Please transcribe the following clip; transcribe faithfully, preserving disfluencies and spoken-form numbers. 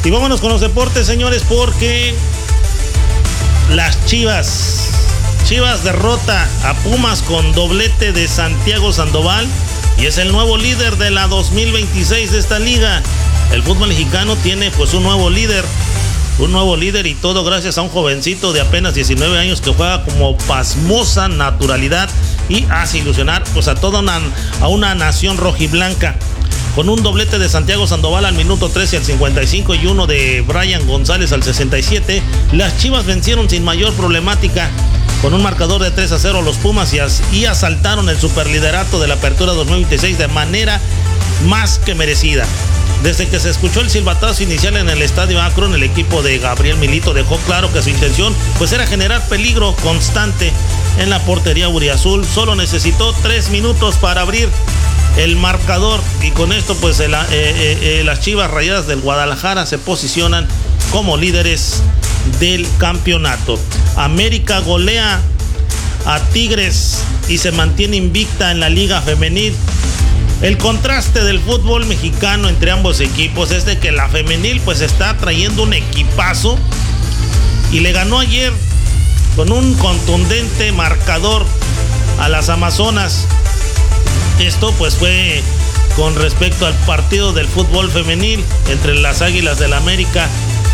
Y vámonos con los deportes, señores, porque las Chivas, Chivas derrota a Pumas con doblete de Santiago Sandoval y es el nuevo líder de la dos mil veintiséis de esta liga. El fútbol mexicano tiene pues un nuevo líder, un nuevo líder y todo gracias a un jovencito de apenas diecinueve años que juega como pasmosa naturalidad y hace ilusionar pues a toda una, a una nación rojiblanca. Con un doblete de Santiago Sandoval al minuto trece al cincuenta y cinco y uno de Brian González al sesenta y siete, las Chivas vencieron sin mayor problemática con un marcador de tres a cero a los Pumas y, as- y asaltaron el superliderato de la Apertura dos mil veintiséis de manera más que merecida. Desde que se escuchó el silbatazo inicial en el Estadio Akron, el equipo de Gabriel Milito dejó claro que su intención pues era generar peligro constante en la portería auriazul. Solo necesitó tres minutos para abrir el marcador y con esto pues el, eh, eh, eh, las Chivas Rayadas del Guadalajara se posicionan como líderes del campeonato. América golea a Tigres y se mantiene invicta en la Liga Femenil. El contraste del fútbol mexicano entre ambos equipos es de que la femenil pues está trayendo un equipazo y le ganó ayer con un contundente marcador a las Amazonas. Esto pues fue con respecto al partido del fútbol femenil entre las Águilas del América